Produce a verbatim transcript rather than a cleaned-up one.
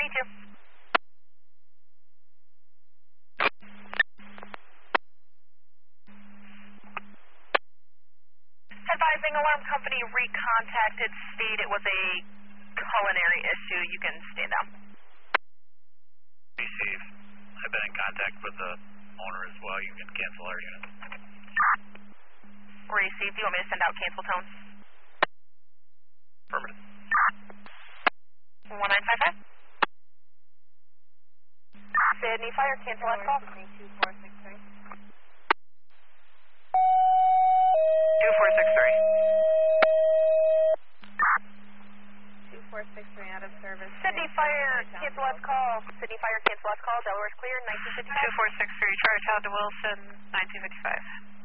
you. Advising alarm company recontacted, state it was a culinary issue. You can stand down. Receive. I've been in contact with the owner as well. You can cancel our unit. Received. Do you want me to send out cancel tones? Affirmative. one nine five five. Sydney Fire, cancel last call. two four six three. two four six three. two four six three out of service. Sydney Fire, cancel last call. Sydney Fire, cancel last call. Delaware's clear, nineteen fifty-five. two four six three, charge out to Wilson, nineteen fifty-five.